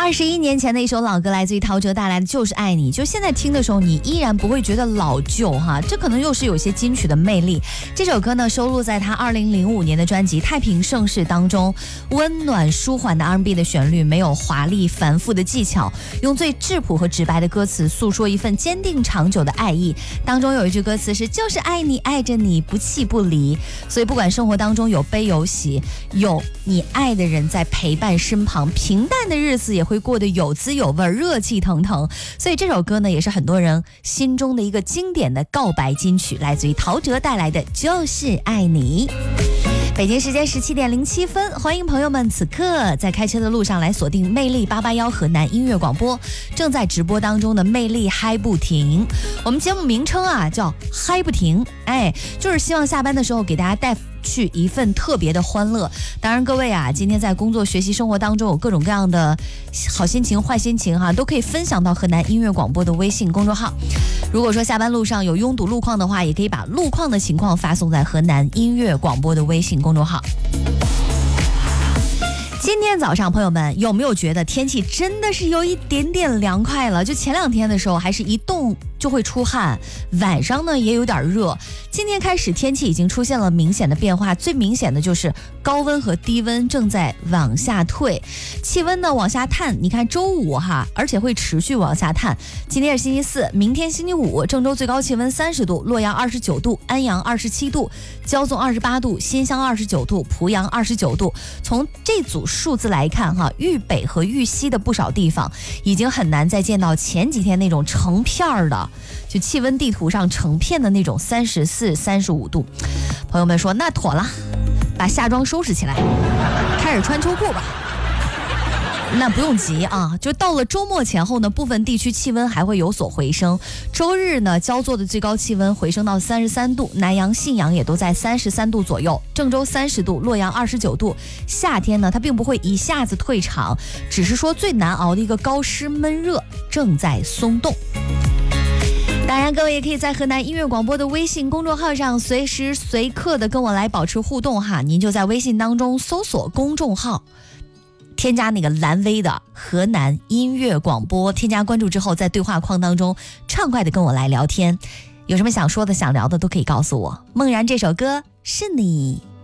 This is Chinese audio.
21年前的一首老歌，来自于陶喆带来的《就是爱你》，就现在听的时候，你依然不会觉得老旧哈，这可能又是有些金曲的魅力。这首歌呢，收录在他2005年的专辑《太平盛世》当中，温暖舒缓的 R&B 的旋律，没有华丽繁复的技巧，用最质朴和直白的歌词诉说一份坚定长久的爱意。当中有一句歌词是就是爱你，爱着你，不弃不离。所以不管生活当中有悲有喜，有你爱的人在陪伴身旁，平淡的日子也会过得有滋有味，热气腾腾。所以这首歌呢，也是很多人心中的一个经典的告白金曲，来自于陶喆带来的《就是爱你》。北京时间17点07分，欢迎朋友们此刻在开车的路上来锁定魅力881河南音乐广播，正在直播当中的魅力嗨不停。我们节目名称啊叫嗨不停，就是希望下班的时候给大家带去一份特别的欢乐。当然各位啊，今天在工作学习生活当中有各种各样的好心情坏心情都可以分享到河南音乐广播的微信公众号。如果说下班路上有拥堵路况的话，也可以把路况的情况发送在河南音乐广播的微信公众号。今天早上朋友们有没有觉得天气真的是有一点点凉快了？就前2天的时候还是一动就会出汗，晚上呢也有点热。今天开始天气已经出现了明显的变化，最明显的就是高温和低温正在往下退，气温呢往下探。你看周五而且会持续往下探。今天是星期四，明天星期五，郑州最高气温30度，洛阳29度，安阳27度，焦纵28度，新乡29度，濮阳29度。从这组数字来看豫北和豫西的不少地方已经很难再见到前几天那种成片的，就气温地图上成片的那种34、35度。朋友们说那妥了，把夏装收拾起来，开始穿秋裤吧。那不用急啊，就到了周末前后呢，部分地区气温还会有所回升。周日呢，焦作的最高气温回升到33度，南阳、信阳也都在33度左右，郑州30度，洛阳29度。夏天呢，它并不会一下子退场，只是说最难熬的一个高湿闷热正在松动。当然各位也可以在河南音乐广播的微信公众号上随时随刻的跟我来保持互动您就在微信当中搜索公众号，添加那个蓝 V 的河南音乐广播，添加关注之后，在对话框当中畅快的跟我来聊天，有什么想说的想聊的都可以告诉我。梦然这首歌是你。